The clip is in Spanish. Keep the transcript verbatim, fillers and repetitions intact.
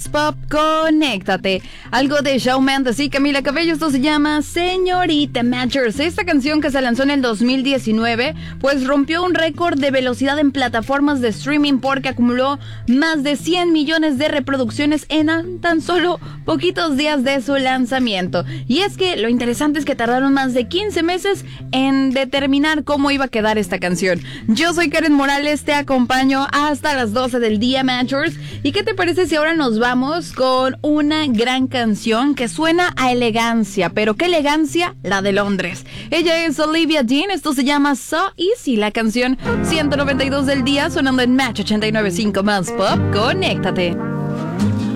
Más Pop, conéctate. Algo de Shawn Mendes y Camila Cabello. Esto se llama Señorita Matchers. Esta canción, que se lanzó en el dos mil diecinueve, pues rompió un récord de velocidad en plataformas de streaming porque acumuló más de cien millones de reproducciones en tan solo poquitos días de su lanzamiento. Y es que lo interesante es que tardaron más de quince meses en determinar cómo iba a quedar esta canción. Yo soy Karen Morales, te acompaño hasta las doce del día, Matchers. ¿Y qué te parece si ahora nos vamos con una gran canción que suena a elegancia? Pero ¿qué elegancia? La de Londres. Ella es Olivia Dean, esto se llama So Easy, la canción ciento noventa y dos del día, sonando en Match ochenta y nueve punto cinco Más Pop, conéctate.